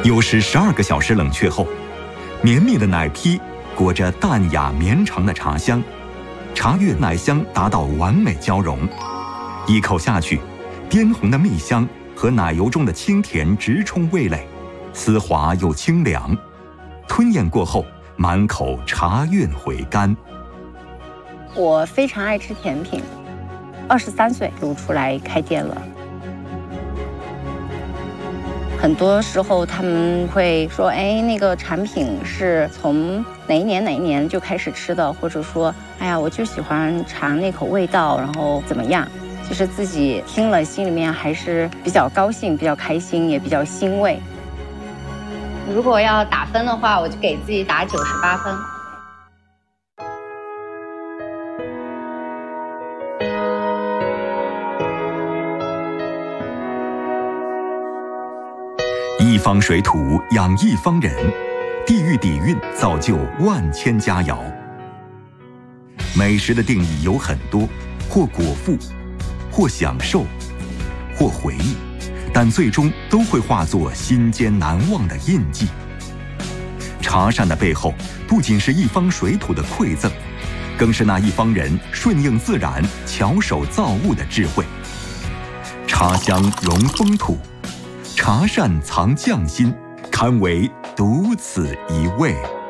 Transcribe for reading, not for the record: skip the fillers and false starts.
又是12个小时冷却后，绵密的奶坯裹着淡雅绵长的茶香，茶叶奶香达到完美交融，一口下去，滇红的蜜香和奶油中的清甜直冲味蕾，丝滑又清凉。吞咽过后，满口茶韵回甘。 我非常爱吃甜品，23岁就出来开店了。很多时候他们会说，哎，那个产品是从哪一年就开始吃的，或者说，哎呀，我就喜欢尝那口味道，然后怎么样？其实自己听了心里面还是比较高兴、比较开心，也比较欣慰。如果要打分的话，我就给自己打98分。 一方水土养一方人，地域底蕴造就万千佳肴。美食的定义有很多，或果腹，或享受，或回忆，但最终都会化作心间难忘的印记。茶膳的背后，不仅是一方水土的馈赠，更是那一方人顺应自然、巧手造物的智慧。茶香融风土，茶膳藏匠心，堪为独此一味。